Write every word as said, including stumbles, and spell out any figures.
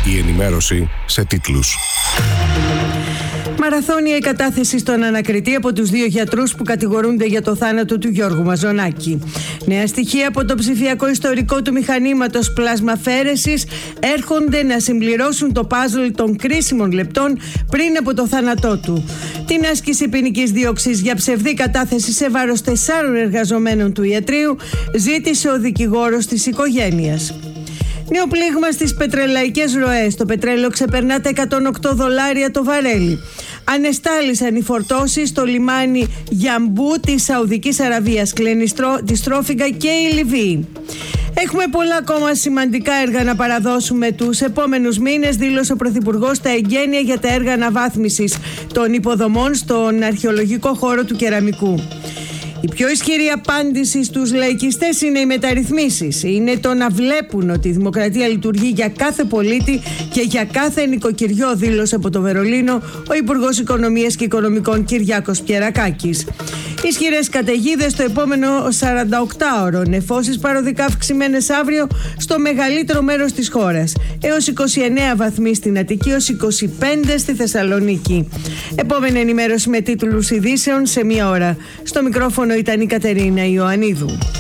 Η ενημέρωση σε τίτλους. Μαραθώνια η κατάθεση στον ανακριτή από τους δύο γιατρούς που κατηγορούνται για το θάνατο του Γιώργου Μαζονάκη. Νέα στοιχεία από το ψηφιακό ιστορικό του μηχανήματος πλασμαφαίρεσης έρχονται να συμπληρώσουν το πάζλ των κρίσιμων λεπτών πριν από το θάνατό του. Την άσκηση ποινικής δίωξης για ψευδή κατάθεση σε βάρος τεσσάρων εργαζομένων του ιατρείου ζήτησε ο δικηγόρος της οικογένειας. Νέο πλήγμα στις πετρελαϊκές ροές. Το πετρέλαιο ξεπερνά τα εκατόν οκτώ δολάρια το βαρέλι. Ανεστάλησαν οι φορτώσεις στο λιμάνι Γιαμπού της Σαουδικής Αραβίας, Κλενιστρό, τη Στρόφιγγα και η Λιβύη. Έχουμε πολλά ακόμα σημαντικά έργα να παραδώσουμε τους επόμενους μήνες, δήλωσε ο Πρωθυπουργός στα εγγένεια για τα έργα αναβάθμισης των υποδομών στον αρχαιολογικό χώρο του Κεραμικού. Η πιο ισχυρή απάντηση στους λαϊκιστές είναι οι μεταρρυθμίσεις. Είναι το να βλέπουν ότι η δημοκρατία λειτουργεί για κάθε πολίτη και για κάθε νοικοκυριό, δήλωσε από το Βερολίνο ο Υπουργός Οικονομίας και Οικονομικών Κυριάκος Πιερακάκης. Ισχυρές καταιγίδες το επόμενο σαρανταοκτάωρο, νεφώσεις παροδικά αυξημένες αύριο στο μεγαλύτερο μέρος της χώρας. Έως είκοσι εννέα βαθμοί στην Αττική, έως είκοσι πέντε στη Θεσσαλονίκη. Επόμενη ενημέρωση με τίτλους ειδήσεων σε μία ώρα. Στο μικρόφωνο ήταν η Κατερίνα Ιωαννίδου.